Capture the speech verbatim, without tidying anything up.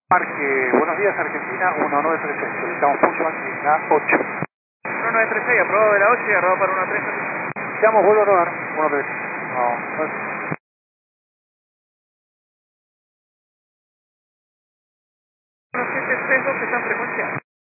Marque, buenos días Argentina, uno nueve tres seis, solicitamos Pullman en la ocho. uno nueve tres seis, aprobado de la ocho y arroba para uno tres seis. Llamo, vuelvo a rodar, uno tres. No, no es... uno siete tres dos que está en frecuencia.